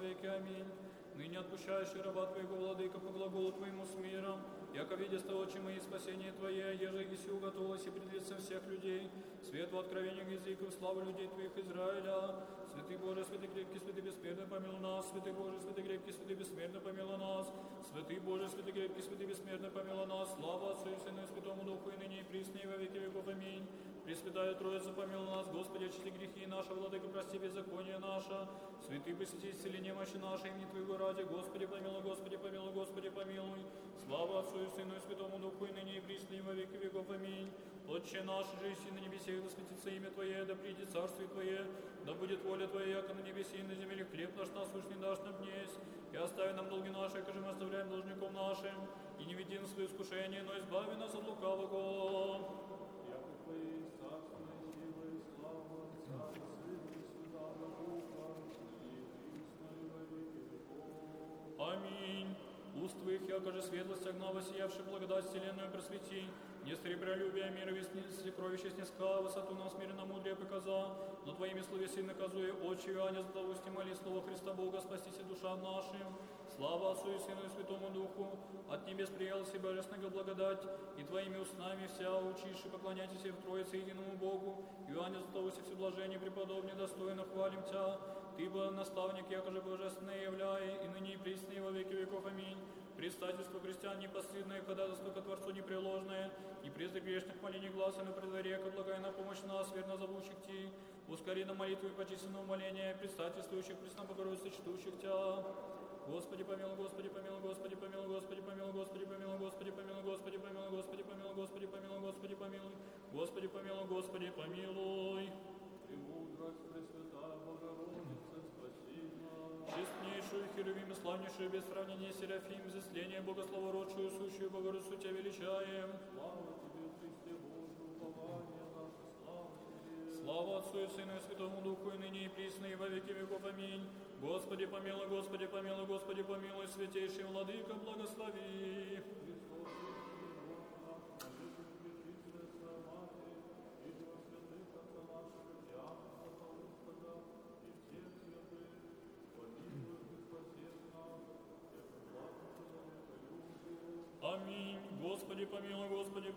веки. Аминь. Ныне отпущающий раба Твоего, Владыка, по глаголу Твоему с миром, яко видясь-то очи мои спасение Твое, еже еси уготовилось и пред лицем всех людей, свет в откровении языков, славу людей Твоих Израиля. Святый Боже, святый крепкий, святый бессмертный, помилуй нас. Святый Боже, святый крепкий, святый бессмертный, помилуй нас. Святый Боже, святый крепкий, святый бессмертный, помилуй нас. Слава Отцу и Сыну и Святому Духу, и ныне и присно, и во веки веков. Аминь. Пресвятая Троица, помилуй нас. Господи, очисти грехи наши, Владыка, прости беззаконие наше. Святый посети исцели немощи наши, имени Твоего ради. Господи, помилуй, Господи, помилуй, Господи, помилуй. Слава Отцу и Сыну и Святому Духу, и ныне и присно, и во веки веков. Аминь. Отче наш, же и на небесе, да светится имя Твое, да придет царствие Твое, да будет воля Твоя, яко на небесе и на земле. Хлеб наш насущный дашь нам днесь, и остави нам долги наши, как же мы оставляем должником нашим, и не веди нас в искушение, но избави нас от лукавого. Яко Твоей царственной силой, слава Отца и Сына и Святого Духа, и присно и во веки веков. Аминь. Уст Твоих, яко же светлость огна, воссиявший благодать вселенную просвети, не сребролюбия мира весницы, сокровища снеска, высоту нам смиренно мудрее показа, но Твоими словеси наказуя очи Иоанне златоусти, моли слово Христа Бога, спастися душа нашим. Слава Отцу и Сыну и Святому Духу, от Небес приялся божественная благодать, и Твоими устами вся учишь, поклоняйтесь в Троице единому Богу. Иоанне златоусти всеблажение преподобный, достойно хвалим Тя. Ты был наставник, якоже божественное являй, и ныне и присно, и во веки веков. Аминь. Предстательство христиан непосредное, ходатайство ко Творцу непреложное, и призы грешных молений гласа на предворе, предлагая на помощь нас, верно зовущих Ти, ускори на молитву и почисленное умоление, предстательствующих пресно Богородицы, чтущих Тя. Господи помилуй, Господи помилуй, Господи помилуй, Господи помилуй, Господи помилуй, Господи помилуй, Господи помилуй, Господи помилуй, Господи помилуй, Господи помилуй, Господи помилуй, Господи помилуй. Премудрость Пресвятая Богородица, спаси нас. Честнейшую, херувим и славнейшую, без сравнения Серафим, взысление Богословородшую, сущую Богородицу Тебя величаем. Слава Тебе, Христе Божий, упование наше, слава Тебе. Слава Отцу и Сыну и Святому Духу, и ныне и присно, и во веки веков. Аминь. Господи помилуй, Господи помилуй, Господи помилуй, святейший Владыка, благослови. Христос,